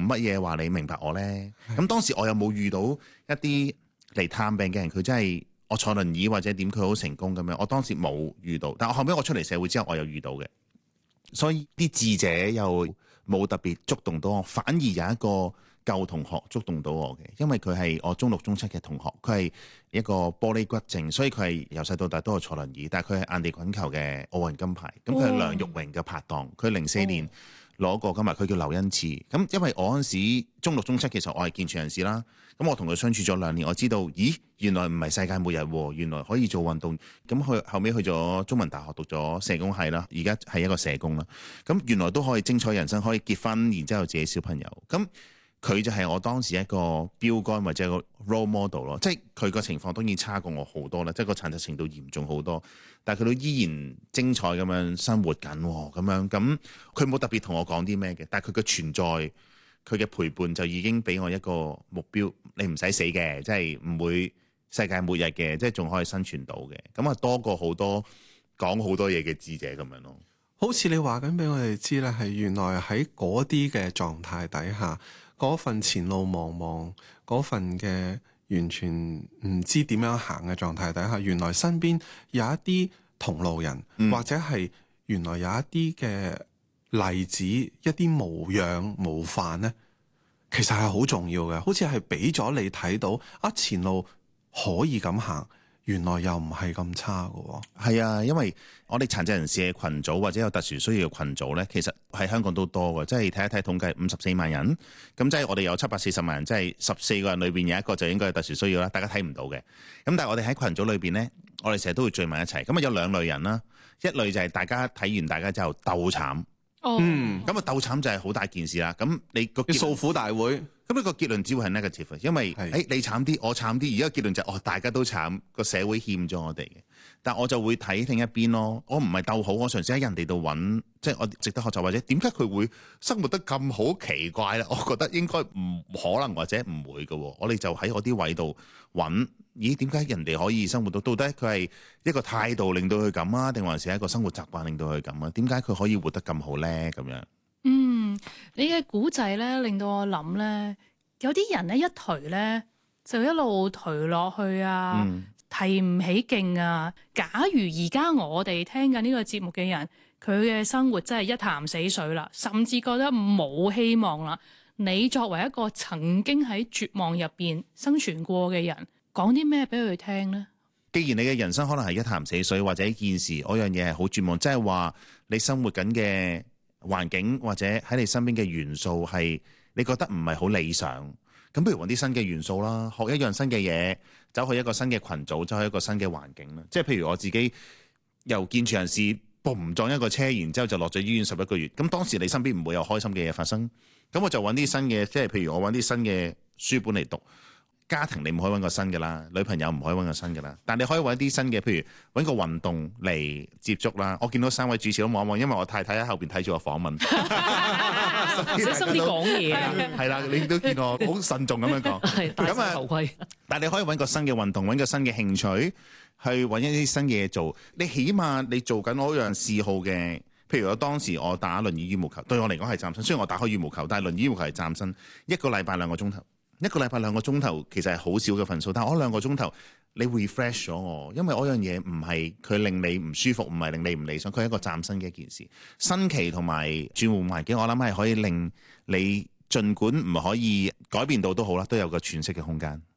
乜嘢話你明白我咧？咁當時我有冇遇到一啲嚟探病嘅人，佢真係我坐輪椅或者點佢好成功咁樣？我當時冇遇到，但我後尾我出嚟社會之後，我有遇到嘅。所以啲智者又冇特別觸動到我，反而有一個舊同學觸動到我嘅，因為佢係我中六中七嘅同學，佢係一個玻璃骨症，所以佢係由細到大都係坐輪椅，但係佢係硬地滾球嘅奧運金牌，咁佢係梁玉榮嘅拍檔，佢04年攞過金牌，佢叫劉恩賜。咁因為我嗰陣時中六中七，其實我係健全人士啦，咁我同佢相處咗2年，我知道，咦，原來唔係世界末日喎，原來可以做運動。咁佢後尾去咗中文大學讀咗社工系啦，而家係一個社工啦。咁原來都可以精彩人生，可以結婚，然之後有自己小朋友。咁佢就係我當時一個標杆或者一個 role model 咯，即係佢個情況當然差過我好多啦，即係個殘疾程度嚴重好多，但係佢都依然精彩咁樣生活緊咁樣。咁佢冇特別同我講啲咩嘅，但係佢嘅存在，佢嘅陪伴就已經俾我一個目標，你唔使死嘅，即係唔會世界末日嘅，即係仲可以生存到嘅。咁啊多過好多講好多嘢嘅智者咁樣咯。 好似你話緊俾我哋知咧，係原來喺嗰啲嘅狀態底下，嗰份前路茫茫，嗰份嘅完全唔知點樣行嘅狀態底下，原來身邊有一啲同路人，或者係原來有一啲嘅例子，一啲模樣模範咧，其實係好重要嘅，好似係俾咗你睇到前路可以咁行。原來又唔係咁差嘅喎。 係啊，因為我哋殘疾人士嘅群組或者有特殊需要嘅群組咧，其實喺香港都多嘅，即係睇一睇統計54萬人，咁即係我哋有740萬人，即係14個人裏邊有一個就應該有特殊需要啦，大家睇唔到嘅。咁但係我哋喺群組裏邊咧，我哋成日都會聚埋一齊。咁啊有2類人啦，一類就係大家睇完大家之後鬥慘，咁啊鬥慘就係好大件事啦。咁你個訴苦大會。 咁呢個結論只會係 negative， 因為你慘啲，我慘啲，而家結論就係大家都慘，個社會欠咗我哋嘅。但我就會睇另一邊咯，我唔係鬥好，我嘗試喺人哋度揾，即係我值得學習，或者點解佢會生活得咁好奇怪咧？我覺得應該唔可能或者唔會嘅。我哋就喺我啲位度揾，咦？點解人哋可以生活到？到底佢係一個態度令到佢咁啊，定還是係一個生活習慣令到佢咁啊？點解佢可以活得咁好咧？咁樣。 你嘅古仔咧，令到我諗咧，有啲人咧一頹咧，就一路頹落去啊，提唔起勁啊。假如而家我哋聽緊呢個節目嘅人，佢嘅生活真係一潭死水啦，甚至覺得冇希望啦。你作為一個曾經喺絕望入邊生存過嘅人，講啲咩俾佢聽呢？ 既然你嘅人生可能係一潭死水，或者一件事嗰樣嘢係好絕望，即係話你生活緊嘅環境或者喺你身邊嘅元素係你覺得唔係好理想，咁不如揾啲新嘅元素啦，學一樣新嘅嘢，走去一個新嘅群組，走去一個新嘅環境啦。即係譬如我自己由健全人士嘣撞一個車，然之後就落咗醫院11個月，咁當時你身邊唔會有開心嘅嘢發生，咁我就揾啲新嘅，即係譬如我揾啲新嘅書本嚟讀。家庭你唔可以揾個新嘅啦，女朋友唔可以揾個新嘅啦，但你可以揾啲新嘅，譬如揾個運動嚟接觸啦。我見到3位主持都望一望，因為我太太喺後邊睇住我訪問， 小心啲講嘢啊！ 係啦，你都見我好慎重咁樣講， 戴晒頭盔。 但你可以揾個新嘅運動，揾個新嘅興趣，去揾一啲新嘢做。你起碼你做緊嗰樣嗜好嘅，譬如我當時我打輪椅羽毛球，對我嚟講係嶄新。雖然我打開羽毛球，但係輪椅羽毛球係嶄新。一個禮拜2個鐘頭。一個禮拜2個鐘頭其實係好少嘅份數，但係我2個鐘頭你 refresh 咗我，因為嗰樣嘢唔係佢令你唔舒服，唔係令你唔理想，佢係一個嶄新嘅一件事。新奇同埋轉換環境，我諗係可以令你儘管唔可以改變到都好啦，都有個喘息嘅空間。